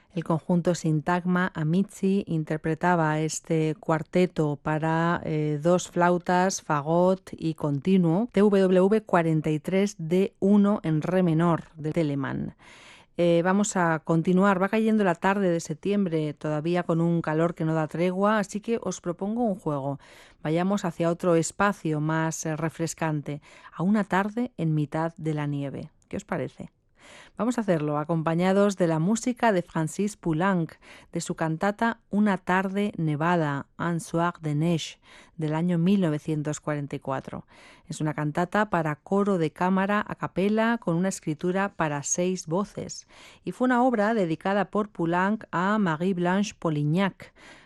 El conjunto Sintagma Amici interpretaba este cuarteto para dos flautas, fagot y continuo, TWV 43D1 en re menor de Telemann. Vamos a continuar. Va cayendo la tarde de septiembre, todavía con un calor que no da tregua, así que os propongo un juego. Vayamos hacia otro espacio más refrescante, a una tarde en mitad de la nieve. ¿Qué os parece? Vamos a hacerlo acompañados de la música de Francis Poulenc, de su cantata Una tarde nevada, Un soir de neige, del año 1944. Es una cantata para coro de cámara a capela con una escritura para 6 voces y fue una obra dedicada por Poulenc a Marie-Blanche Polignac,